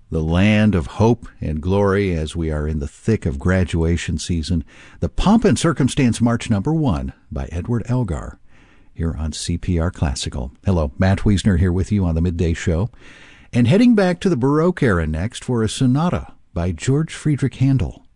the land of hope and glory as we are in the thick of graduation season. The Pomp and Circumstance March No. 1 by Edward Elgar here on CPR Classical. Hello, Matt Wiesner here with you on the Midday Show. And heading back to the Baroque era next for a sonata by George Friedrich Handel.